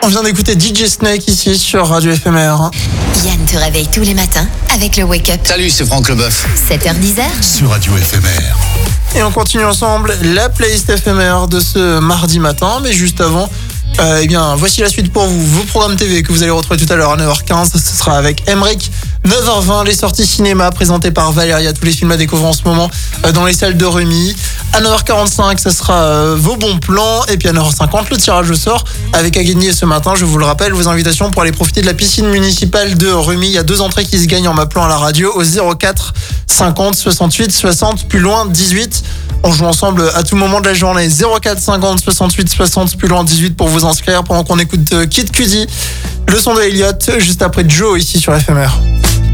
On vient d'écouter DJ Snake ici sur Radio FMR. Yann te réveille tous les matins avec le Wake Up. Salut, c'est Franck Leboeuf. 7h-10h sur Radio FMR. Et on continue ensemble la playlist éphémère de ce mardi matin. Mais juste avant, voici la suite pour vous. Vos programmes TV que vous allez retrouver tout à l'heure à 9h15. Ce sera avec Emmerich. 9h20, les sorties cinéma présentées par Valéria. Tous les films à découvrir en ce moment dans les salles de Rumi. À 9h45, ce sera vos bons plans. Et puis à 9h50, le tirage au sort avec à gagner ce matin. Je vous le rappelle, vos invitations pour aller profiter de la piscine municipale de Rumi. Il y a 2 entrées qui se gagnent en m'appelant à la radio au 04 50 68 60 plus loin 18. On joue ensemble à tout moment de la journée. 04 50 68 60 plus loin 18 pour vous inscrire pendant qu'on écoute Kid Cudi. Le son de Elliott juste après Joe ici sur FMR.